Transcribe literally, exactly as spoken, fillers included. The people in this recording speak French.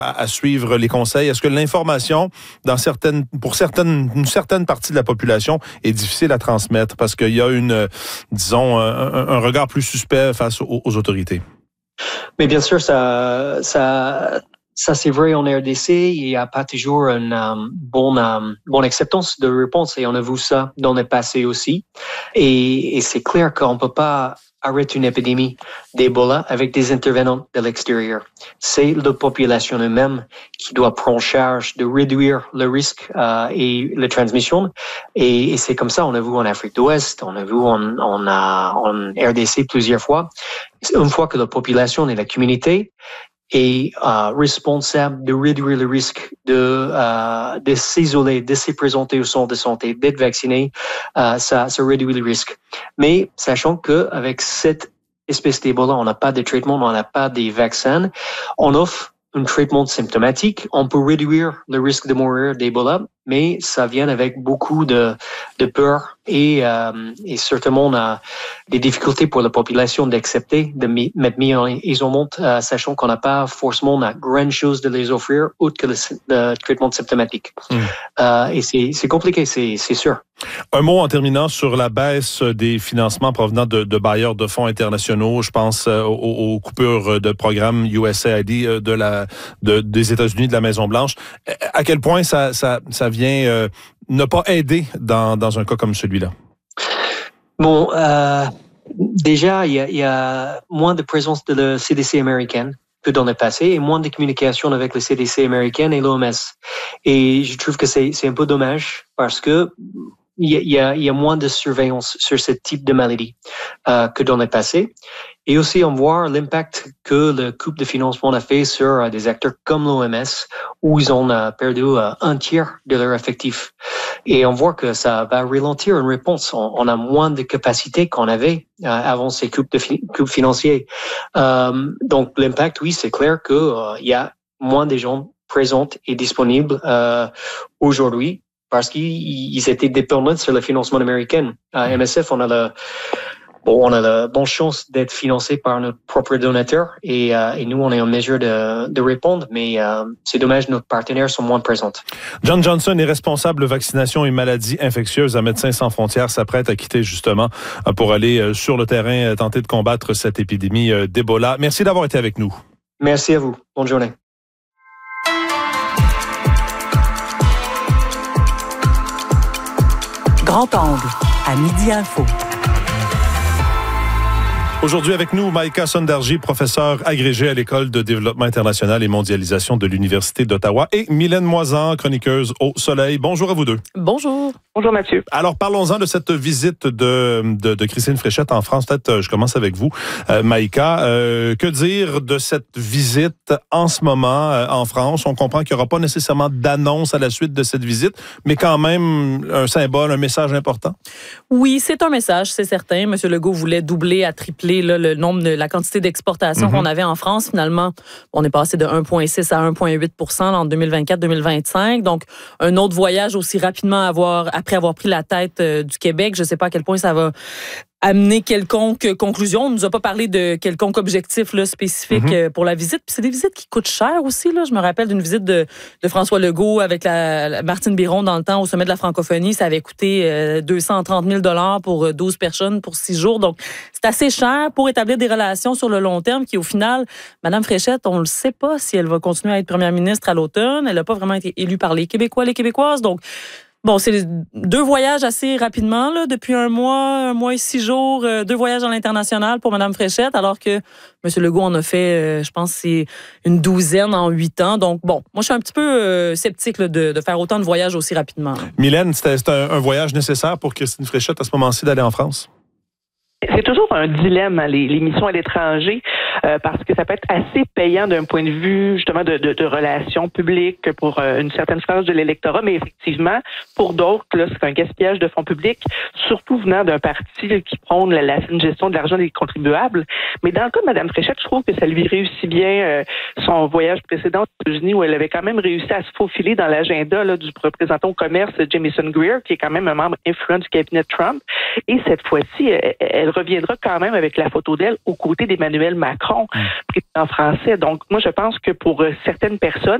à, à suivre les conseils? Est-ce que l'information, dans certaines, pour certaines, une certaine partie de la population, est difficile à transmettre parce qu'il y a une, disons, un, un regard plus suspect face aux, aux autorités? Mais bien sûr, ça, ça, ça c'est vrai en R D C. Il n'y a pas toujours une um, bonne, um, bonne acceptance de réponse et on a vu ça dans le passé aussi. Et, et c'est clair qu'on ne peut pas arrêter une épidémie d'Ebola avec des intervenants de l'extérieur. C'est la population elle-même qui doit prendre charge de réduire le risque euh, et la transmission. Et, et c'est comme ça, on a vu en Afrique de l'Ouest, on a vu en, en, en R D C plusieurs fois. Une fois que la population et la communauté est euh, responsable de réduire le risque de, euh, de s'isoler, de se présenter au centre de santé, d'être vacciné, euh, ça, ça réduit le risque. Mais sachant qu'avec cette espèce d'Ebola, on n'a pas de traitement, on n'a pas de vaccins, on offre un traitement symptomatique, on peut réduire le risque de mourir d'Ebola, mais ça vient avec beaucoup de, de peur et, euh, et certainement on a des difficultés pour la population d'accepter de mettre mis en isolement, euh, sachant qu'on n'a pas forcément la grande chose de les offrir autre que le, le traitement symptomatique. Mm. Euh, et c'est, c'est compliqué, c'est, c'est sûr. Un mot en terminant sur la baisse des financements provenant de, de bailleurs de fonds internationaux. Je pense aux, aux coupures de programmes U S A I D de la, de, des États-Unis, de la Maison-Blanche. À quel point ça, ça, ça vient euh, ne pas aider dans, dans un cas comme celui-là? Bon, euh, déjà, il y, a, il y a moins de présence de la C D C américaine que dans le passé et moins de communication avec le C D C américaine et l'O M S. Et je trouve que c'est, c'est un peu dommage parce que il y a, il y a moins de surveillance sur ce type de maladie euh, que dans le passé. Et aussi, on voit l'impact que le coupe de financement a fait sur euh, des acteurs comme l'O M S, où ils ont euh, perdu euh, un tiers de leur effectif. Et on voit que ça va ralentir une réponse. On, on a moins de capacité qu'on avait euh, avant ces coupes, de fi- coupes financiers. Euh, donc, l'impact, oui, c'est clair qu'il euh, y a moins de gens présents et disponibles euh, aujourd'hui, parce qu'ils étaient dépendants sur le financement américain. À M S F, on a le, bon, on a la bonne chance d'être financé par notre propre donateur et, euh, et nous, on est en mesure de, de répondre, mais euh, c'est dommage, nos partenaires sont moins présents. John Johnson est responsable de vaccination et maladies infectieuses à Médecins sans frontières, s'apprête à quitter justement pour aller sur le terrain tenter de combattre cette épidémie d'Ebola. Merci d'avoir été avec nous. Merci à vous. Bonne journée. Grand angle, à Midi Info. Aujourd'hui avec nous, Maïka Sondarji, professeure agrégée à l'École de développement international et mondialisation de l'Université d'Ottawa, et Mylène Moisan, chroniqueuse au Soleil. Bonjour à vous deux. Bonjour. Bonjour Mathieu. Alors parlons-en de cette visite de, de, de Christine Fréchette en France. Peut-être je commence avec vous, euh, Maïka. Euh, que dire de cette visite en ce moment euh, en France? On comprend qu'il n'y aura pas nécessairement d'annonce à la suite de cette visite, mais quand même un symbole, un message important. Oui, c'est un message, c'est certain. Monsieur Legault voulait doubler à tripler là, le nombre de la quantité d'exportation mm-hmm. qu'on avait en France. Finalement, on est passé de un virgule six à un virgule huit pour cent en deux mille vingt-quatre deux mille vingt-cinq. Donc, un autre voyage aussi rapidement avoir, après avoir pris la tête euh, du Québec. Je ne sais pas à quel point ça va amener quelconque conclusion. On ne nous a pas parlé de quelconque objectif là, spécifique mm-hmm. pour la visite. Puis c'est des visites qui coûtent cher aussi. Là. Je me rappelle d'une visite de, de François Legault avec la, la Martine Biron dans le temps au sommet de la francophonie. Ça avait coûté euh, deux cent trente mille dollars pour douze personnes pour six jours. Donc, c'est assez cher pour établir des relations sur le long terme qui, au final, Mme Fréchette, on ne le sait pas si elle va continuer à être première ministre à l'automne. Elle n'a pas vraiment été élue par les Québécois, les Québécoises. Donc, bon, c'est deux voyages assez rapidement, là, depuis un mois, un mois et six jours, euh, deux voyages à l'international pour Mme Fréchette, alors que M. Legault en a fait, euh, je pense, c'est une douzaine en huit ans. Donc, bon, moi, je suis un petit peu euh, sceptique là, de, de faire autant de voyages aussi rapidement. Là. Mylène, c'était, c'était un, un voyage nécessaire pour Christine Fréchette à ce moment-ci d'aller en France? C'est toujours un dilemme, hein, les, les missions à l'étranger, euh, parce que ça peut être assez payant d'un point de vue justement de, de, de relations publiques pour euh, une certaine frange de l'électorat, mais effectivement, pour d'autres, là, c'est un gaspillage de fonds publics, surtout venant d'un parti là, qui prône la, la saine gestion de l'argent des contribuables. Mais dans le cas de Mme Fréchette, je trouve que ça lui réussit bien euh, son voyage précédent aux États-Unis, où elle avait quand même réussi à se faufiler dans l'agenda là, du représentant au commerce Jamieson Greer, qui est quand même un membre influent du cabinet Trump. Et cette fois-ci, elle, elle reviendra quand même avec la photo d'elle aux côtés d'Emmanuel Macron, président français. Donc, moi, je pense que pour certaines personnes,